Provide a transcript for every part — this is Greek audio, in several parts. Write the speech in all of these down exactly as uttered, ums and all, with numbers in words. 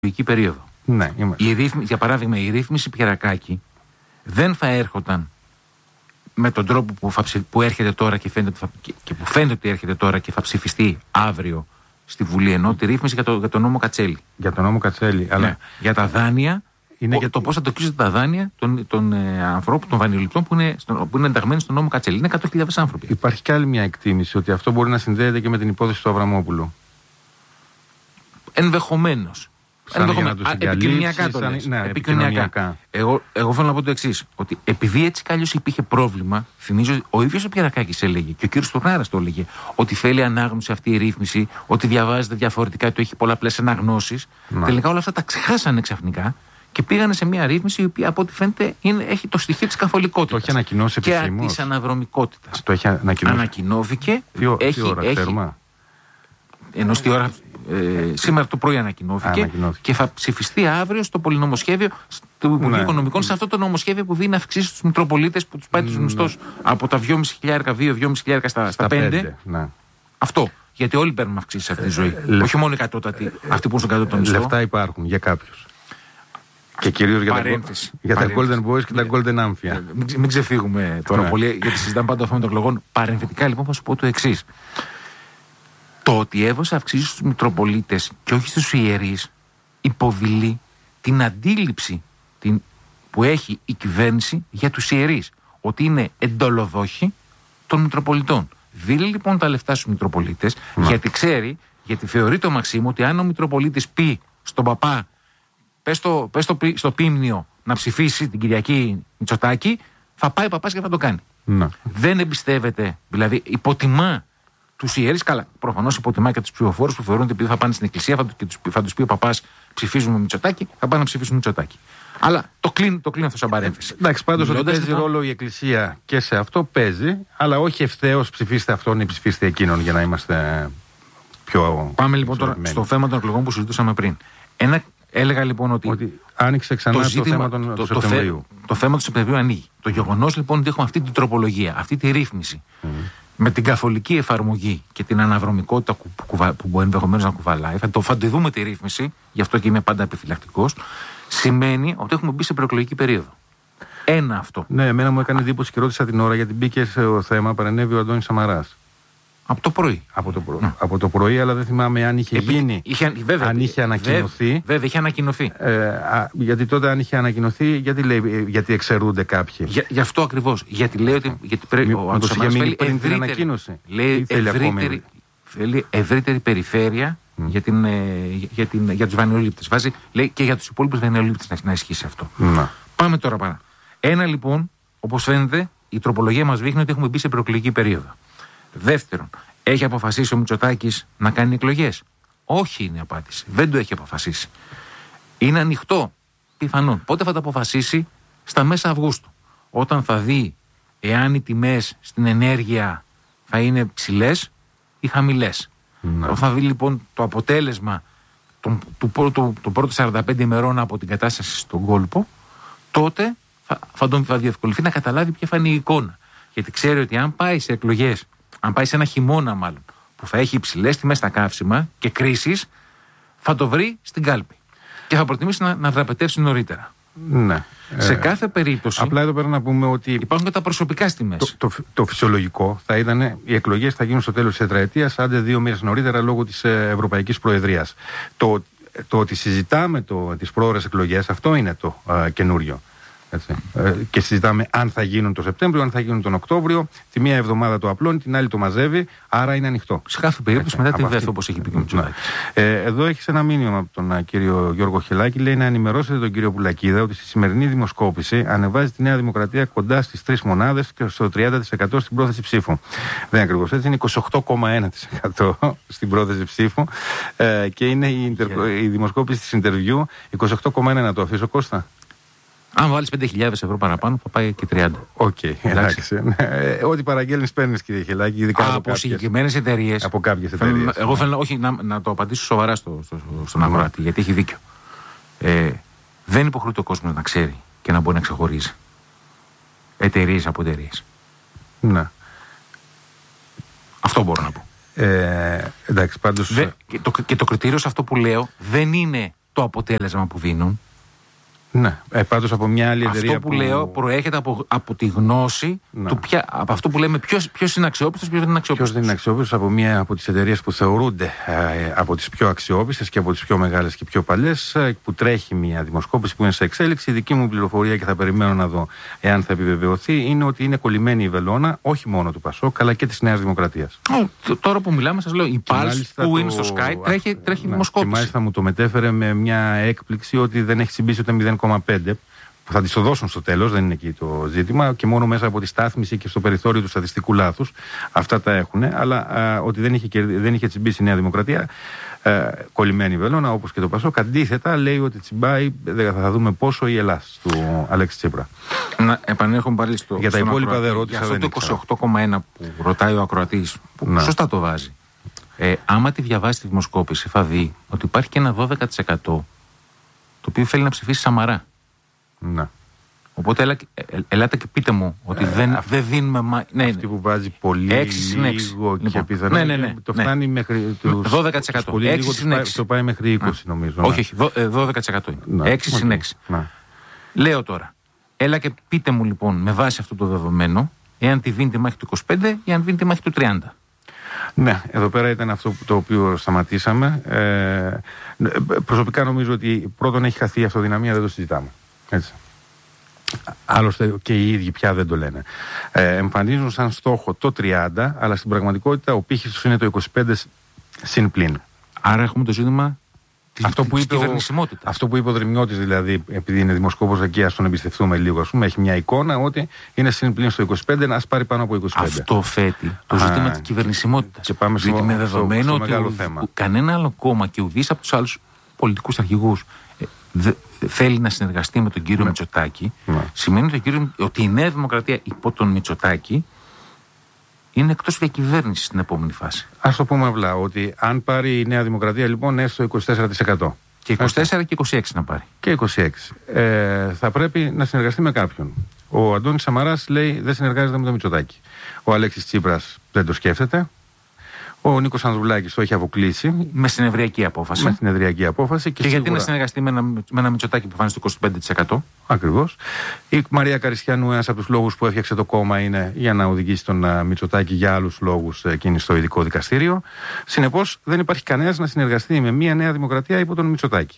περίοδο. Ναι, η ρύθμιση, για παράδειγμα, η ρύθμιση Πιερακάκη δεν θα έρχονταν με τον τρόπο που, θα ψη, που έρχεται τώρα και, φαίνεται, θα, και, και που φαίνεται ότι έρχεται τώρα και θα ψηφιστεί αύριο στη Βουλή, ενώ τη ρύθμιση για, το, για τον νόμο Κατσέλη. Για τον νόμο Κατσέλη. Αλλά... Ναι, για τα δάνεια, είναι ο, για... το πώς θα το κλείσουν τα δάνεια των, των ε, ανθρώπων, των δανειοληπτών που είναι, στο, που είναι ενταγμένοι στον νόμο Κατσέλη. Είναι εκατό χιλιάδες άνθρωποι. Υπάρχει και άλλη μια εκτίμηση ότι αυτό μπορεί να συνδέεται και με την υπόθεση του Αβραμόπουλου. Ενδεχομένως. Επικοινωνιακά το λες. Ναι, επικοινωνιακά. Εγώ, εγώ θέλω να πω το εξής, ότι επειδή έτσι κι αλλιώς υπήρχε πρόβλημα, θυμίζω ότι ο ίδιος ο Πιερακάκης έλεγε και ο κύριος Τουρνάρας το έλεγε, ότι θέλει ανάγνωση αυτή η ρύθμιση, ότι διαβάζεται διαφορετικά, ότι έχει πολλαπλές αναγνώσεις. Να. Τελικά όλα αυτά τα ξεχάσανε ξαφνικά και πήγανε σε μια ρύθμιση η οποία από ό,τι φαίνεται είναι, έχει το στοιχείο της καθολικότητας. Το έχει ανακοινώσει επισήμως. Και της αναδρομικότητας. Το έχει ανακοινώσει. Ανακοινώθηκε. Τι, έχει, τι ώρα, έχει, ξέρουμε. Ενώ στη ώρα. Ε, σήμερα το πρωί ανακοινώθηκε, ανακοινώθηκε και θα ψηφιστεί αύριο στο πολυνομοσχέδιο του Υπουργείου ναι. Οικονομικών, σε αυτό το νομοσχέδιο που δίνει να αυξήσει τους Μητροπολίτες, που τους πάει τους μισθούς ναι. από τα δυόμισι χιλιάρικα, δύο με δυόμισι χιλιάρικα στα, στα πέντε. Ναι. Αυτό. Γιατί όλοι παίρνουν αυξήσεις σε αυτή τη ζωή. Ε, Όχι μόνο οι κατώτατοι, ε, αυτοί που είναι στον κατώτατο μισθό. Λεφτά υπάρχουν για κάποιους. Και κυρίως για, για τα Golden Boys και τα Golden Amphia. Μην, μην ξεφύγουμε τώρα ναι. πολύ, γιατί συζητάμε πάντα το θέμα των εκλογών. Παρενθετικά λοιπόν θα σου πω το εξής. Το ότι έδωσε αυξήσεις στους Μητροπολίτες και όχι στους ιερείς υποβιλεί την αντίληψη την, που έχει η κυβέρνηση για τους ιερείς. Ότι είναι εντολοδόχοι των Μητροπολιτών. Δίνει λοιπόν τα λεφτά στους Μητροπολίτες, mm. γιατί ξέρει, γιατί θεωρεί το Μαξίμου ότι αν ο Μητροπολίτης πει στον παπά, πες, το, πες το, στο Πίμνιο να ψηφίσει την Κυριακή Μητσοτάκη, θα πάει ο παπάς και θα το κάνει. Mm. Δεν εμπιστεύεται, δηλαδή υποτιμά τους ιερείς, καλά, προφανώς υποτιμά και τους ψηφοφόρους που θεωρούν ότι επειδή θα πάνε στην εκκλησία θα, και τους, θα τους πει ο παπάς ψηφίζουμε Μητσοτάκη, θα πάνε να ψηφίσουν Μητσοτάκη. Αλλά το κλείνω το κλείνω αυτό σαν παρένθεση. Εντάξει, πάντως ότι παίζει λοιπόν ρόλο η εκκλησία και σε αυτό παίζει, αλλά όχι ευθέως ψηφίστε αυτόν ή ψηφίστε εκείνον για να είμαστε πιο. Πάμε λοιπόν τώρα στο θέμα των εκλογών που συζητούσαμε πριν. Ένα, έλεγα λοιπόν ότι. Ότι άνοιξε ξανά το, ζήτημα, το θέμα των, το, του Σεπτεμβρίου. Το, το θέμα του Σεπτεμβρίου ανοίγει. Το γεγονός λοιπόν ότι έχουμε αυτή την τροπολογία, αυτή τη ρύθμιση. Mm. Με την καθολική εφαρμογή και την αναδρομικότητα που, που, που, που ενδεχομένως να κουβαλάει, θα το φαντιδούμε τη ρύθμιση, γι' αυτό και είμαι πάντα επιφυλακτικός, σημαίνει ότι έχουμε μπει σε προεκλογική περίοδο. Ένα αυτό. Ναι, εμένα μου έκανε εντύπωση και ρώτησα την ώρα, γιατί μπήκε στο θέμα, παρενέβη ο Αντώνης Σαμαράς. Από το πρωί. Από το, προ... mm. από το πρωί, αλλά δεν θυμάμαι αν είχε Επί... γίνει. Είχε... Βέβαια, αν είχε ανακοινωθεί. Βέβαια, βέβαια είχε ανακοινωθεί. Ε, α, γιατί τότε, αν είχε ανακοινωθεί, γιατί, λέει, γιατί εξαιρούνται κάποιοι. Για, γι' αυτό ακριβώς. Γιατί λέει ότι. Γιατί πρέπει, ο Αντώνης Σαμαράς θέλει πριν την ανακοίνωση. Λέει ευρύτερη, θέλει ευρύτερη περιφέρεια mm. για, την, για, την, για τους δανειολήπτες. Βάζει, λέει και για τους υπόλοιπους δανειολήπτες να, να ισχύσει αυτό. Mm. Πάμε τώρα παρά. Ένα λοιπόν, όπως φαίνεται, η τροπολογία μας δείχνει ότι έχουμε μπει σε προεκλογική περίοδο. Δεύτερον, έχει αποφασίσει ο Μητσοτάκης να κάνει εκλογές? Όχι, είναι η απάντηση. Δεν το έχει αποφασίσει. Είναι ανοιχτό, πιθανόν. Πότε θα το αποφασίσει? Στα μέσα Αυγούστου. Όταν θα δει εάν οι τιμές στην ενέργεια θα είναι ψηλές ή χαμηλές. Mm. Θα δει λοιπόν το αποτέλεσμα των, του, του, του, του πρώτου σαράντα πέντε ημερών από την κατάσταση στον κόλπο, τότε θα, θα, τον, θα διευκολυνθεί να καταλάβει ποια θα είναι η εικόνα. Γιατί ξέρει ότι αν πάει σε εκλογές, αν πάει σε ένα χειμώνα μάλλον, που θα έχει υψηλές τιμές στα καύσιμα και κρίσεις, θα το βρει στην κάλπη. Και θα προτιμήσει να, να δραπετεύσει νωρίτερα. Ναι. Σε ε, κάθε περίπτωση. Απλά εδώ πέρα να πούμε ότι. Υπάρχουν και τα προσωπικά στις τιμές. Το, το, το φυσιολογικό θα ήταν οι εκλογές θα γίνουν στο τέλος της τετραετίας, άντε δύο μήνες νωρίτερα λόγω της Ευρωπαϊκής Προεδρίας. Το, το ότι συζητάμε το, τις πρόορες εκλογές, αυτό είναι το α, καινούριο. Έτσι. Ε, και συζητάμε αν θα γίνουν το Σεπτέμβριο, αν θα γίνουν τον Οκτώβριο. Τη μία εβδομάδα το απλώνει, την άλλη το μαζεύει, άρα είναι ανοιχτό. Σε κάθε περίπτωση μετά τη δεύτερη, όπως έχει πει και ο Μητσοτάκης. Ε, εδώ έχει ένα μήνυμα από τον α, κύριο Γιώργο Χελάκη, λέει να ενημερώσετε τον κύριο Πουλακίδα ότι στη σημερινή δημοσκόπηση ανεβάζει τη Νέα Δημοκρατία κοντά στις τρεις μονάδες και στο τριάντα τοις εκατό στην πρόθεση ψήφου. Δεν είναι ακριβώς έτσι, είναι είκοσι οκτώ κόμμα ένα τοις εκατό στην πρόθεση ψήφου ε, και είναι η, 인τερ... η δημοσκόπηση της Interview είκοσι οκτώ κόμμα ένα. Να το αφήσω, Κώστα? Αν βάλεις πέντε χιλιάδες ευρώ παραπάνω, θα πάει και τριάντα. Οκ, okay, εντάξει. Ε, ό,τι παραγγέλνεις παίρνεις, κύριε Χελάκη, ειδικά από, από συγκεκριμένες εταιρείες. Από κάποιες εταιρείες. Εγώ θέλω όχι, να, να το απαντήσω σοβαρά στο, στο, στον αγοράτη, mm. γιατί έχει δίκιο. Ε, δεν υποχρεούται ο κόσμος να ξέρει και να μπορεί να ξεχωρίζει εταιρείες από εταιρείες. Ναι. Αυτό μπορώ να πω. Ε, εντάξει, πάντως. Δε, και, το, και το κριτήριο σε αυτό που λέω δεν είναι το αποτέλεσμα που δίνουν. Ναι, ε, πάντως από μια άλλη εταιρεία. Αυτό που, που λέω προέρχεται από, από τη γνώση ναι. του ποια, από αυτό που λέμε ποιος είναι αξιόπιστος, ποιος δεν είναι αξιόπιστος. Ποιος δεν είναι αξιόπιστος από μια από τις εταιρείες που θεωρούνται ε, από τις πιο αξιόπιστες και από τις πιο μεγάλες και πιο παλιές, ε, που τρέχει μια δημοσκόπηση που είναι σε εξέλιξη. Η δική μου πληροφορία, και θα περιμένω να δω εάν θα επιβεβαιωθεί, είναι ότι είναι κολλημένη η βελόνα όχι μόνο του Πασόκ αλλά και της Νέας Δημοκρατίας. Oh, τώρα που μιλάμε, σας λέω, η Πάλς που το... είναι στο Sky τρέχει, τρέχει ναι, δημοσκόπηση. Και μάλιστα μου το μετέφερε με μια έκπληξη ότι δεν έχει συμπήσει ούτε μηδέν κόμμα πέντε. Που θα τη το δώσουν στο τέλος, δεν είναι εκεί το ζήτημα, και μόνο μέσα από τη στάθμιση και στο περιθώριο του στατιστικού λάθους. Αυτά τα έχουν, αλλά α, ότι δεν είχε, δεν είχε τσιμπήσει η Νέα Δημοκρατία, α, κολλημένη βελόνα, όπως και το Πασόκ. Αντίθετα, λέει ότι τσιμπάει, θα δούμε πόσο, η Ελλάς του Αλέξη Τσίπρα. Να επανέρχομαι πάλι στο. Για τα υπόλοιπα δεν ρώτησα. Για αυτό το είκοσι οκτώ κόμμα ένα που ρωτάει ο ακροατής, που να. Σωστά το βάζει. Ε, άμα τη διαβάσει τη δημοσκόπηση, θα δει ότι υπάρχει και ένα δώδεκα τοις εκατό το οποίο θέλει να ψηφίσει Σαμαρά. Ναι. Οπότε έλα, ε, ελάτε και πείτε μου ότι ε, δεν, αυ... δεν δίνουμε. Μα... Ναι, αυτή που βάζει πολύ έξι λίγο και λοιπόν, πιθανό ναι, ναι, ναι, το ναι. φτάνει μέχρι τους, δώδεκα τοις εκατό. Τους πολύ λίγο το πάει, το πάει μέχρι είκοσι ναι. νομίζω. Όχι, όχι, δώδεκα τοις εκατό είναι. έξι συν έξι. Λέω τώρα, έλα και πείτε μου λοιπόν με βάση αυτό το δεδομένο, εάν τη δίνει τη μάχη του είκοσι πέντε ή αν δίνει τη μάχη του τριάντα. Ναι, εδώ πέρα ήταν αυτό το οποίο σταματήσαμε. Ε, προσωπικά νομίζω ότι πρώτον έχει χαθεί η αυτοδυναμία, δεν το συζητάμε. Έτσι. Άλλωστε και οι ίδιοι πια δεν το λένε. Ε, εμφανίζουν σαν στόχο το τριάντα, αλλά στην πραγματικότητα ο πύχης τους είναι το είκοσι πέντε συν πλην. Άρα έχουμε το ζήτημα της, αυτό που της είπε κυβερνησιμότητας. Αυτό που είπε ο Δρυμιώτης, δηλαδή, επειδή είναι δημοσκόπος εκεί, ας τον εμπιστευτούμε λίγο, ας πούμε, έχει μια εικόνα ότι είναι συν πλην στο είκοσι πέντε, να ας πάρει πάνω από είκοσι πέντε. Αυτό θέτει το ζήτημα της κυβερνησιμότητας. Και πάμε στο, με δεδομένο στο, στο ότι μεγάλο ο, θέμα. Κανένα άλλο κόμμα και ουδής από τους άλλους πολιτικούς αρχηγούς ε, δε, θέλει να συνεργαστεί με τον κύριο ναι. Μητσοτάκη, ναι. σημαίνει ότι, κύριο, ότι η Νέα Δημοκρατία υπό τον Μητσοτάκη είναι εκτός διακυβέρνησης στην επόμενη φάση. Ας το πούμε απλά, ότι αν πάρει η Νέα Δημοκρατία λοιπόν έστω είκοσι τέσσερα τοις εκατό. Και είκοσι τέσσερα και είκοσι έξι να πάρει. Και είκοσι έξι. Ε, θα πρέπει να συνεργαστεί με κάποιον. Ο Αντώνης Σαμαράς λέει δεν συνεργάζεται με τον Μητσοτάκη. Ο Αλέξης Τσίπρας δεν το σκέφτεται. Ο Νίκος Ανδρουλάκης το έχει αποκλείσει. Με συνεδριακή απόφαση. Με συνεδριακή απόφαση. Και, και σίγουρα... γιατί να συνεργαστεί με ένα, με ένα Μητσοτάκη που φάνηκε στο είκοσι πέντε τοις εκατό. Ακριβώς. Η Μαρία Καριστιανού, ένας από τους λόγους που έφτιαξε το κόμμα είναι για να οδηγήσει τον uh, Μητσοτάκη για άλλους λόγους εκείνη στο ειδικό δικαστήριο. Συνεπώς δεν υπάρχει κανένας να συνεργαστεί με μια Νέα Δημοκρατία υπό τον Μητσοτάκη.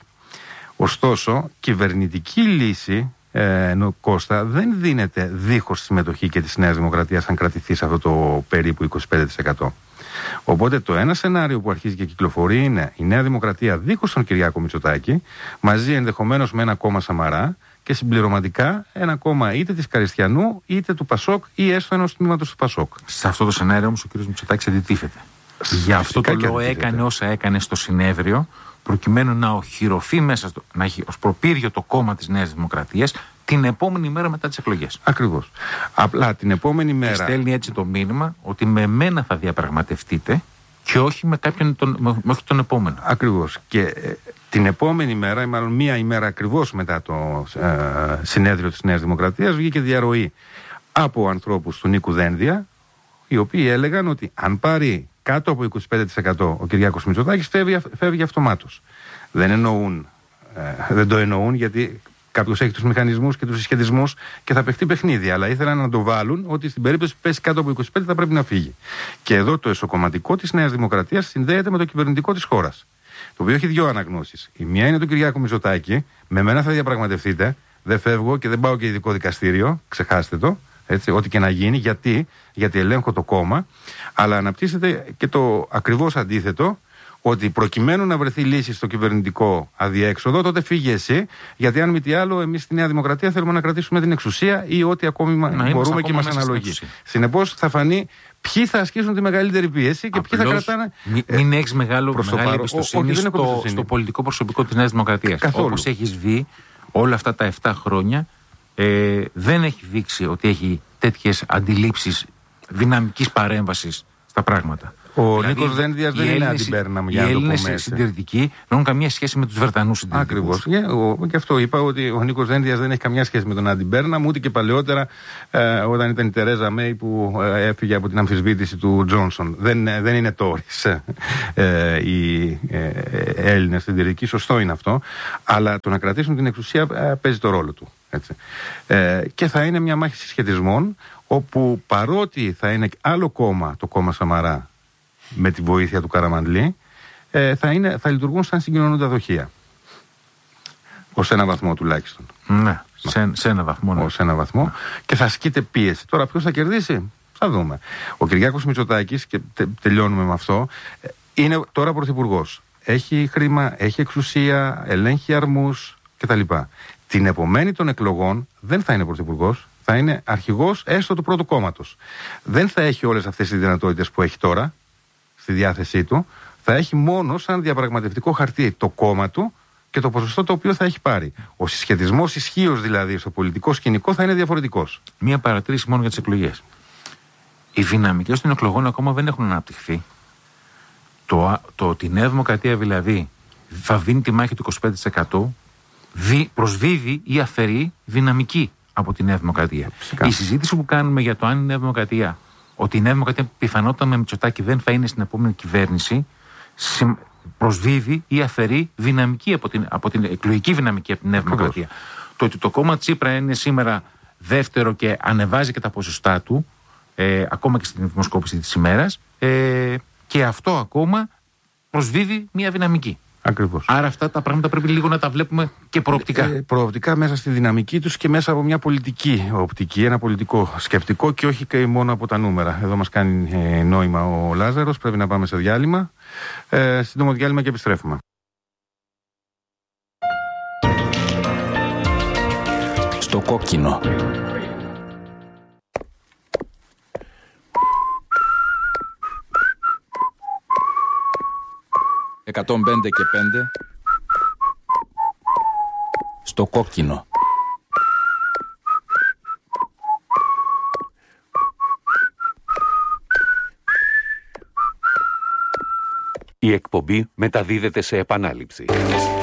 Ωστόσο, κυβερνητική λύση, ε, νο, Κώστα, δεν δίνεται δίχως συμμετοχή και της Νέας Δημοκρατίας αν κρατηθεί σε αυτό το περίπου είκοσι πέντε τοις εκατό. Οπότε το ένα σενάριο που αρχίζει και κυκλοφορεί είναι η Νέα Δημοκρατία δίχως τον Κυριάκο Μητσοτάκη, μαζί ενδεχομένως με ένα κόμμα Σαμαρά και συμπληρωματικά ένα κόμμα είτε της Καριστιανού είτε του Πασόκ ή έστω ενός τμήματος του Πασόκ. Σε αυτό το σενάριο όμως ο κ. Μητσοτάκης αντιτίθεται. Γι' αυτό το λόγο έκανε όσα έκανε στο συνέδριο, προκειμένου να οχυρωθεί μέσα στο, να έχει ως προπύργιο το κόμμα της Νέας Δημοκρατίας την επόμενη μέρα μετά τις εκλογές. Ακριβώς. Απλά την επόμενη μέρα. Και στέλνει έτσι το μήνυμα ότι με μένα θα διαπραγματευτείτε και όχι με κάποιον τον, με, με όχι τον επόμενο. Ακριβώς. Και ε, την επόμενη μέρα, ή μάλλον μία ημέρα ακριβώς μετά το ε, συνέδριο της Νέας Δημοκρατίας, βγήκε διαρροή από ανθρώπους του Νίκου Δένδια, οι οποίοι έλεγαν ότι αν πάρει κάτω από είκοσι πέντε τοις εκατό ο Κυριάκος Μητσοτάκης φεύγει, φεύγει αυτομάτως. Δεν εννοούν, ε, δεν το εννοούν γιατί κάποιος έχει τους μηχανισμούς και τους συσχετισμούς και θα παιχτεί παιχνίδι. Αλλά ήθελαν να το βάλουν ότι στην περίπτωση που πέσει κάτω από είκοσι πέντε θα πρέπει να φύγει. Και εδώ το εσωκομματικό της Νέας Δημοκρατίας συνδέεται με το κυβερνητικό της χώρας. Το οποίο έχει δύο αναγνώσεις. Η μία είναι του Κυριάκου Μητσοτάκη, με μένα θα διαπραγματευτείτε, δεν φεύγω και δεν πάω και ειδικό δικαστήριο, ξεχάστε το. Έτσι, ό,τι και να γίνει, γιατί, γιατί ελέγχω το κόμμα, αλλά αναπτύσσεται και το ακριβώς αντίθετο, ότι προκειμένου να βρεθεί λύση στο κυβερνητικό αδιέξοδο, τότε φύγε εσύ, γιατί αν μη τι άλλο, εμείς στη Νέα Δημοκρατία θέλουμε να κρατήσουμε την εξουσία ή ό,τι ακόμη να μπορούμε και μας αναλογεί. Συνεπώς θα φανεί ποιοι θα ασκήσουν τη μεγαλύτερη πίεση και Απλώς, ποιοι θα κρατάνε. Μην, μην έχει μεγάλη εμπιστοσύνη στο, στο πολιτικό προσωπικό της Νέας Δημοκρατίας. Όπως έχεις δει όλα αυτά τα επτά χρόνια. Ε, δεν έχει δείξει ότι έχει τέτοιες αντιλήψεις δυναμικής παρέμβασης στα πράγματα. Ο δηλαδή, Νίκος Δένδιας δεν είναι αντιμπέρναμ, για να το πούμε. Οι Έλληνες συντηρητικοί δεν έχουν καμία σχέση με τους Βρετανούς συντηρητικούς. Ακριβώς. Yeah, και αυτό είπα, ότι ο Νίκος Δένδιας δεν έχει καμιά σχέση με τον αντιμπέρναμ, ούτε και παλαιότερα ε, όταν ήταν η Τερέζα Μέη που ε, έφυγε από την αμφισβήτηση του Τζόνσον. Δεν, ε, δεν είναι τόρις ε, οι ε, Έλληνες συντηρητικοί, σωστό είναι αυτό, αλλά το να κρατήσουν την εξουσία ε, παίζει το ρόλο του. Έτσι. Ε, και θα είναι μια μάχη συσχετισμών, όπου παρότι θα είναι άλλο κόμμα, το κόμμα Σαμαρά, με τη βοήθεια του Καραμανλή, ε, θα, είναι, θα λειτουργούν σαν συγκοινωνούντα δοχεία. Ως ένα βαθμό τουλάχιστον. Ναι, σε, σε ένα βαθμό. Ναι. Ως ένα βαθμό. Ναι. Και θα ασκείται πίεση. Τώρα ποιος θα κερδίσει, θα δούμε. Ο Κυριάκος Μητσοτάκης, και τε, τελειώνουμε με αυτό, είναι τώρα πρωθυπουργός. Έχει χρήμα, έχει εξουσία, ελέγχει αρμούς κτλ. Την επομένη των εκλογών δεν θα είναι πρωθυπουργός. Θα είναι αρχηγός έστω του πρώτου κόμματος. Δεν θα έχει όλες αυτές τις δυνατότητες που έχει τώρα στη διάθεσή του. Θα έχει μόνο σαν διαπραγματευτικό χαρτί το κόμμα του και το ποσοστό το οποίο θα έχει πάρει. Ο συσχετισμός ισχύως δηλαδή στο πολιτικό σκηνικό θα είναι διαφορετικός. Μία παρατήρηση μόνο για τις εκλογές. Οι δυναμικές των εκλογών ακόμα δεν έχουν αναπτυχθεί. Το, το ότι η Νέα Δημοκρατία δηλαδή θα δίνει τη μάχη του είκοσι πέντε τοις εκατό δι, προσδίδει ή αφαιρεί δυναμική από τη Νέα Δημοκρατία. Φυσικά. Η συζήτηση που κάνουμε για το αν η Νέα Δημοκρατία, ότι η Νέα Δημοκρατία πιθανότατα με Μητσοτάκη δεν θα είναι στην επόμενη κυβέρνηση, προσδίδει ή αφαιρεί δυναμική από την, από την εκλογική δυναμική από τη Νέα Δημοκρατία. Το ότι το κόμμα Τσίπρα είναι σήμερα δεύτερο και ανεβάζει και τα ποσοστά του, ε, ακόμα και στην δημοσκόπηση της ημέρας, ε, και αυτό ακόμα προσδίδει μια δυναμική. Ακριβώς. Άρα αυτά τα πράγματα πρέπει λίγο να τα βλέπουμε και προοπτικά. Ε, προοπτικά μέσα στη δυναμική τους και μέσα από μια πολιτική οπτική, ένα πολιτικό σκεπτικό και όχι και μόνο από τα νούμερα. Εδώ μας κάνει ε, νόημα ο Λάζαρος, πρέπει να πάμε σε διάλειμμα. Ε, σύντομο διάλειμμα και επιστρέφουμε. Στο κόκκινο. εκατόν πέντε και πέντε στο κόκκινο. Η εκπομπή μεταδίδεται σε επανάληψη.